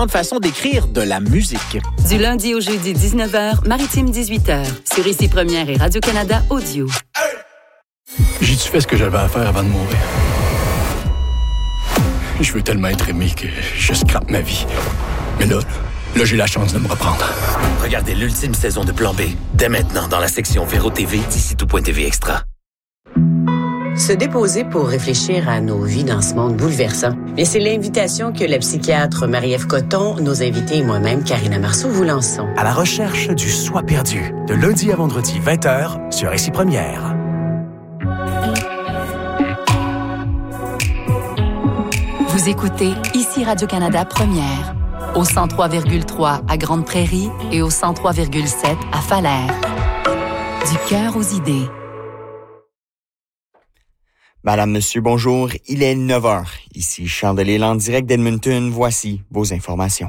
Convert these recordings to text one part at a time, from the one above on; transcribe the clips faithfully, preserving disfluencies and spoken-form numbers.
façon d'écrire de la musique. Du lundi au jeudi dix-neuf heures, Maritime dix-huit heures, sur Ici Première et Radio-Canada Audio. J'ai-tu fait ce que j'avais à faire avant de mourir? Je veux tellement être aimé que je scrape ma vie. Mais là, là, j'ai la chance de me reprendre. Regardez l'ultime saison de Plan B, dès maintenant dans la section Véro T V d'ici tout point T V Extra. Se déposer pour réfléchir à nos vies dans ce monde bouleversant. Mais c'est l'invitation que la psychiatre Marie-Ève Coton, nos invités et moi-même, Karina Marceau, vous lançons. À la recherche du soi perdu, de lundi à vendredi, vingt heures, sur Ici Première. Vous écoutez Ici Radio-Canada Première, au cent trois virgule trois à Grande Prairie et au cent trois virgule sept à Falaire. Du cœur aux idées. Madame, Monsieur, bonjour. Il est neuf heures. Ici Charles Delisle en direct d'Edmonton. Voici vos informations.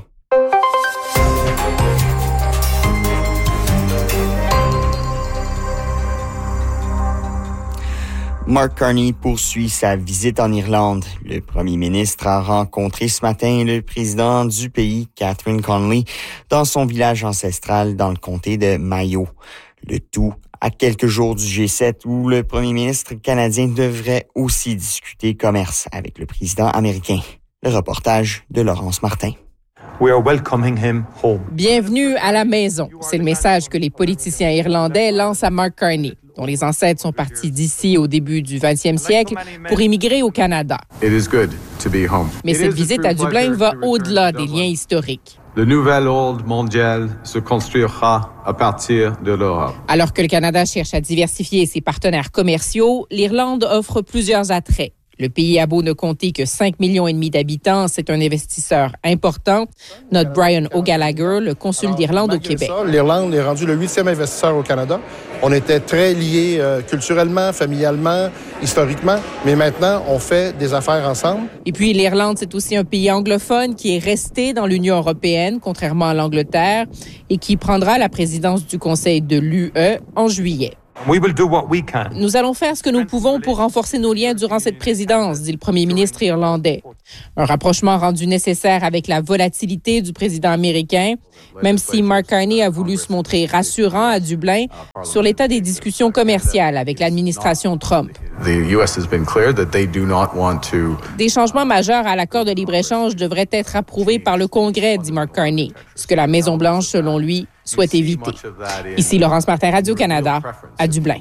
Mark Carney poursuit sa visite en Irlande. Le premier ministre a rencontré ce matin le président du pays, Catherine Connolly, dans son village ancestral dans le comté de Mayo. Le tout à quelques jours du G sept où le premier ministre canadien devrait aussi discuter commerce avec le président américain. Le reportage de Laurence Martin. We are welcoming him home. Bienvenue à la maison. C'est le message que les politiciens irlandais lancent à Mark Carney, dont les ancêtres sont partis d'ici au début du vingtième siècle pour immigrer au Canada. It is good to be home. Mais cette visite à Dublin va au-delà des liens historiques. Le nouvel ordre mondial se construira à partir de l'Europe. Alors que le Canada cherche à diversifier ses partenaires commerciaux, l'Irlande offre plusieurs attraits. Le pays a beau ne compter que cinq millions et demi d'habitants, c'est un investisseur important. Note Brian O'Gallagher, le consul d'Irlande au Québec. Ça, L'Irlande est rendue le huitième investisseur au Canada. On était très liés euh, culturellement, familialement, historiquement, mais maintenant, on fait des affaires ensemble. Et puis, l'Irlande, c'est aussi un pays anglophone qui est resté dans l'Union européenne, contrairement à l'Angleterre, et qui prendra la présidence du Conseil de l'U E en juillet. We will do what we can. Nous allons faire ce que nous pouvons pour renforcer nos liens durant cette présidence, dit le premier ministre irlandais. Un rapprochement rendu nécessaire avec la volatilité du président américain, même si Mark Carney a voulu se montrer rassurant à Dublin sur l'état des discussions commerciales avec l'administration Trump. The U S has been clear that they do not want to. Des changements majeurs à l'accord de libre-échange devraient être approuvés par le Congrès, dit Mark Carney, ce que la Maison-Blanche, selon lui, souhaite éviter. Ici Laurence Martin, Radio-Canada, à Dublin.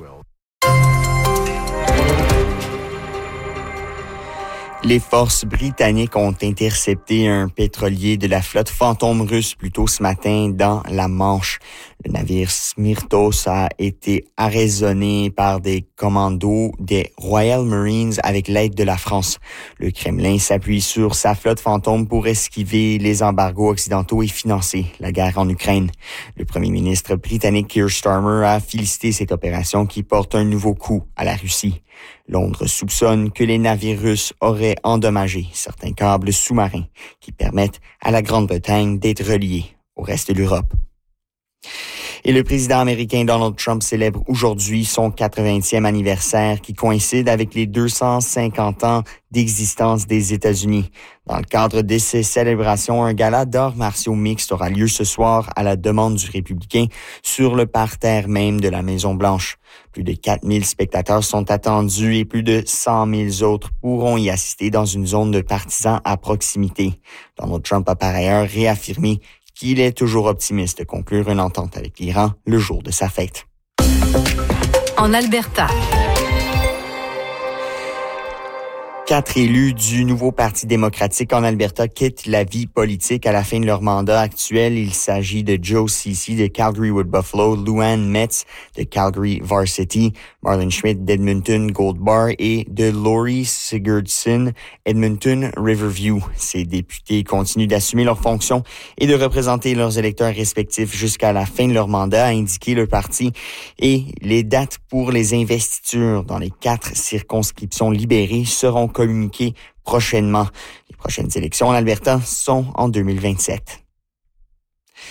Les forces britanniques ont intercepté un pétrolier de la flotte fantôme russe plus tôt ce matin dans la Manche. Le navire Smirtos a été arraisonné par des commandos des Royal Marines avec l'aide de la France. Le Kremlin s'appuie sur sa flotte fantôme pour esquiver les embargos occidentaux et financer la guerre en Ukraine. Le premier ministre britannique Keir Starmer a félicité cette opération qui porte un nouveau coup à la Russie. Londres soupçonne que les navires russes auraient endommagé certains câbles sous-marins qui permettent à la Grande-Bretagne d'être reliés au reste de l'Europe. Et le président américain Donald Trump célèbre aujourd'hui son quatre-vingtième anniversaire qui coïncide avec les deux cent cinquante ans d'existence des États-Unis. Dans le cadre de ces célébrations, un gala d'arts martiaux mixtes aura lieu ce soir à la demande du républicain sur le parterre même de la Maison-Blanche. Plus de quatre mille spectateurs sont attendus et plus de cent mille autres pourront y assister dans une zone de partisans à proximité. Donald Trump a par ailleurs réaffirmé qu'il est toujours optimiste de conclure une entente avec l'Iran le jour de sa fête. En Alberta. Quatre élus du nouveau Parti démocratique en Alberta quittent la vie politique à la fin de leur mandat actuel. Il s'agit de Joe Ceci de Calgary-Wood Buffalo, Luann Metz de Calgary Varsity, Marlon Schmidt d'Edmonton Gold Bar et de Laurie Sigurdsson, Edmonton Riverview. Ces députés continuent d'assumer leurs fonctions et de représenter leurs électeurs respectifs jusqu'à la fin de leur mandat, a indiqué le parti. Et les dates pour les investitures dans les quatre circonscriptions libérées seront communiquées prochainement. Les prochaines élections en Alberta sont en deux mille vingt-sept.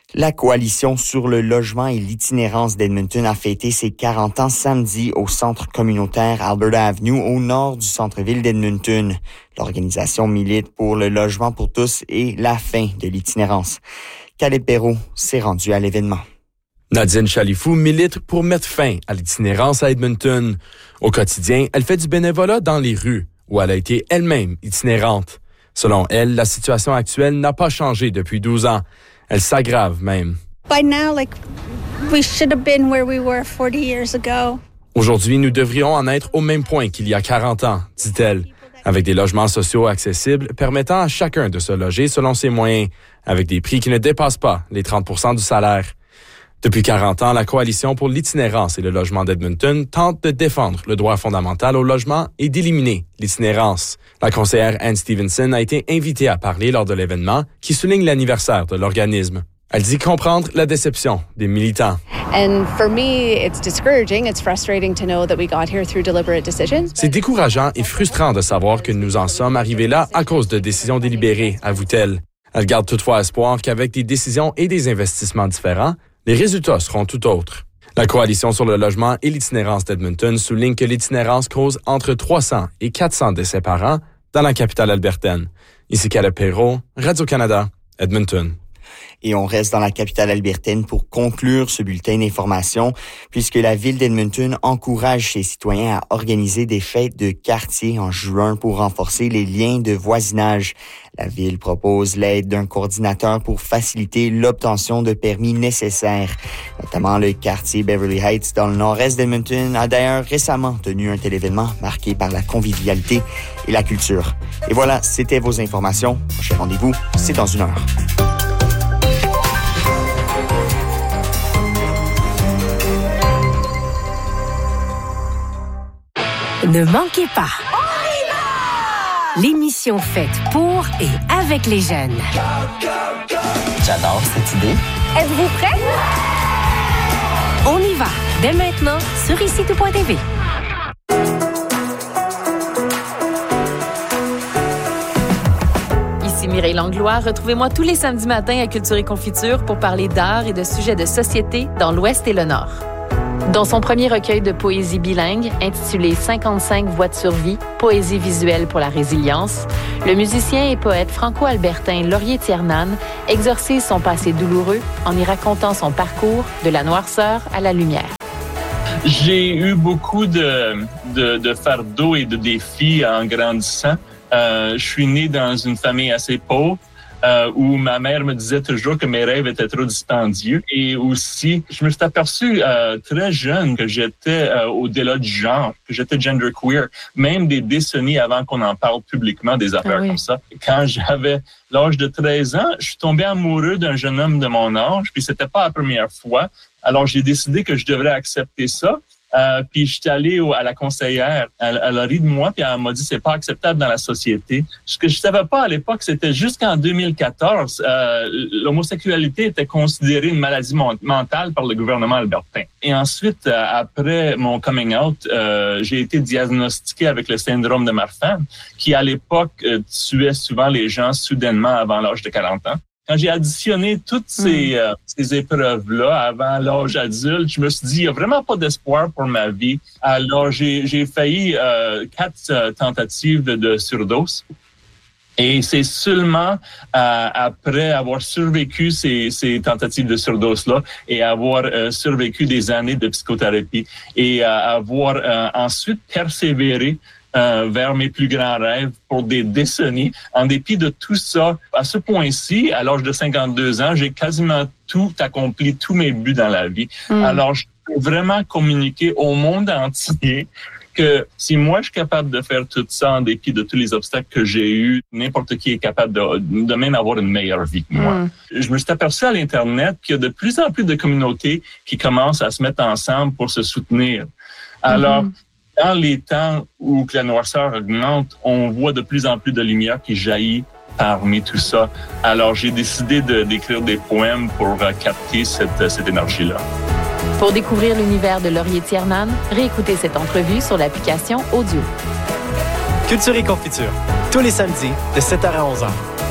La coalition sur le logement et l'itinérance d'Edmonton a fêté ses quarante ans samedi au centre communautaire Alberta Avenue au nord du centre-ville d'Edmonton. L'organisation milite pour le logement pour tous et la fin de l'itinérance. Caleb Perrault s'est rendu à l'événement. Nadine Chalifou milite pour mettre fin à l'itinérance à Edmonton. Au quotidien, elle fait du bénévolat dans les rues, où elle a été elle-même itinérante. Selon elle, la situation actuelle n'a pas changé depuis douze ans. Elle s'aggrave même. By now, like, we should have been where we were forty years ago. Aujourd'hui, nous devrions en être au même point qu'il y a quarante ans, dit-elle, avec des logements sociaux accessibles permettant à chacun de se loger selon ses moyens, avec des prix qui ne dépassent pas les trente pour cent du salaire. Depuis quarante ans, la Coalition pour l'itinérance et le logement d'Edmonton tente de défendre le droit fondamental au logement et d'éliminer l'itinérance. La conseillère Anne Stevenson a été invitée à parler lors de l'événement qui souligne l'anniversaire de l'organisme. Elle dit comprendre la déception des militants. And for me, it's discouraging. It's frustrating to know that we got here through deliberate decisions. C'est décourageant et frustrant de savoir que nous en sommes arrivés là à cause de décisions délibérées, avoue-t-elle. Elle garde toutefois espoir qu'avec des décisions et des investissements différents, les résultats seront tout autres. La Coalition sur le logement et l'itinérance d'Edmonton souligne que l'itinérance cause entre trois cents et quatre cents décès par an dans la capitale albertaine. Ici Caleb Perrault, Radio-Canada, Edmonton. Et on reste dans la capitale albertaine pour conclure ce bulletin d'information, puisque la ville d'Edmonton encourage ses citoyens à organiser des fêtes de quartier en juin pour renforcer les liens de voisinage. La ville propose l'aide d'un coordinateur pour faciliter l'obtention de permis nécessaires. Notamment le quartier Beverly Heights dans le nord-est d'Edmonton a d'ailleurs récemment tenu un tel événement marqué par la convivialité et la culture. Et voilà, c'était vos informations. Prochain rendez-vous, c'est dans une heure. Ne manquez pas. L'émission faite pour et avec les jeunes. J'adore cette idée. Êtes-vous prêts? On y va, dès maintenant, sur ici tout point t v. Ici Mireille Langlois. Retrouvez-moi tous les samedis matins à Culture et Confiture pour parler d'art et de sujets de société dans l'Ouest et le Nord. Dans son premier recueil de poésie bilingue, intitulé cinquante-cinq voix de survie, poésie visuelle pour la résilience, le musicien et poète franco-albertain Laurier Tiernan exorcise son passé douloureux en y racontant son parcours de la noirceur à la lumière. J'ai eu beaucoup de, de, de fardeaux et de défis en grandissant. Euh, je suis né dans une famille assez pauvre. Euh, où ma mère me disait toujours que mes rêves étaient trop dispendieux. Et aussi, je me suis aperçu euh, très jeune que j'étais euh, au-delà du genre, que j'étais genderqueer, même des décennies avant qu'on en parle publiquement des affaires ah oui. comme ça. Quand j'avais l'âge de treize ans, je suis tombé amoureux d'un jeune homme de mon âge, puis c'était pas la première fois. Alors j'ai décidé que je devrais accepter ça. Euh, puis je suis allé au, à la conseillère, elle, elle a ri de moi, puis elle m'a dit c'est pas acceptable dans la société. Ce que je savais pas à l'époque, c'était jusqu'en deux mille quatorze, euh, l'homosexualité était considérée une maladie mentale par le gouvernement albertain. Et ensuite, euh, après mon coming out, euh, j'ai été diagnostiqué avec le syndrome de Marfan, qui à l'époque euh, tuait souvent les gens soudainement avant l'âge de quarante ans. Quand j'ai additionné toutes ces, mmh. euh, ces épreuves-là avant l'âge adulte, je me suis dit, il n'y a vraiment pas d'espoir pour ma vie. Alors, j'ai, j'ai failli euh, quatre euh, tentatives de, de surdose. Et c'est seulement euh, après avoir survécu ces, ces tentatives de surdose-là et avoir euh, survécu des années de psychothérapie et euh, avoir euh, ensuite persévéré Euh, vers mes plus grands rêves pour des décennies. En dépit de tout ça, à ce point-ci, à l'âge de cinquante-deux ans, j'ai quasiment tout accompli, tous mes buts dans la vie. Mm. Alors, je peux vraiment communiquer au monde entier que si moi, je suis capable de faire tout ça en dépit de tous les obstacles que j'ai eus, n'importe qui est capable de, de même avoir une meilleure vie que moi. Mm. Je me suis aperçu à l'Internet qu'il y a de plus en plus de communautés qui commencent à se mettre ensemble pour se soutenir. Alors, mm-hmm. Dans les temps où la noirceur augmente, on voit de plus en plus de lumière qui jaillit parmi tout ça. Alors, j'ai décidé de, d'écrire des poèmes pour euh, capter cette, cette énergie-là. Pour découvrir l'univers de Laurier Tiernan, réécoutez cette entrevue sur l'application Audio. Culture et Confiture, tous les samedis de sept heures à onze heures.